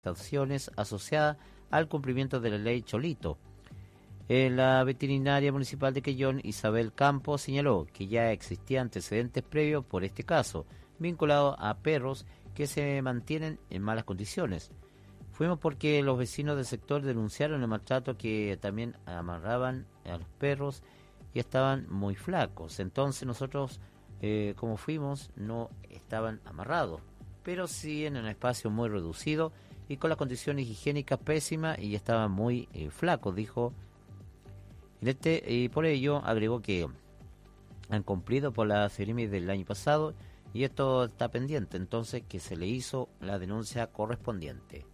sanciones asociadas al cumplimiento de la ley Cholito. La veterinaria municipal de Quellón, Isabel Campos, señaló que ya existían antecedentes previos por este caso, vinculados a perros que se mantienen en malas condiciones. Fuimos porque los vecinos del sector denunciaron el maltrato, que también amarraban a los perros y estaban muy flacos. Entonces nosotros, como fuimos, no estaban amarrados, pero sí en un espacio muy reducido y con las condiciones higiénicas pésimas, y estaban muy flacos, dijo. Y por ello agregó que han cumplido por la CERIMI del año pasado y esto está pendiente, entonces que se le hizo la denuncia correspondiente.